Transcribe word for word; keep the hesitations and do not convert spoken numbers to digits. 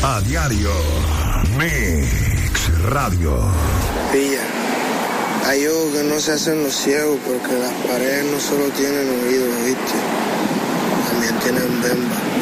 A diario. Mix Radio. Pilla. Hay ojos que no se hacen los ciegos porque las paredes no solo tienen oídos, ¿viste? También tienen bemba.